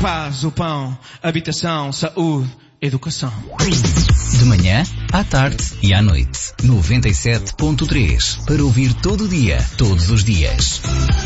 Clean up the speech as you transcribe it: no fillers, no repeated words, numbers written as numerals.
paz, o pão, habitação, saúde, educação. De manhã, à tarde e à noite. 97.3 para ouvir todo dia, todos os dias.